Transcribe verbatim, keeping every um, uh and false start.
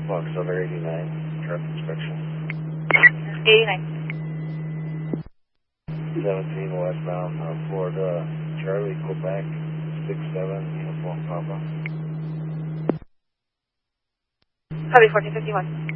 Fox over eighty-nine, traffic inspection. eighty-nine. seventeen westbound, uh, Florida, Charlie, Quebec, six seven, Uniform Papa. Copy fourteen fifty-one.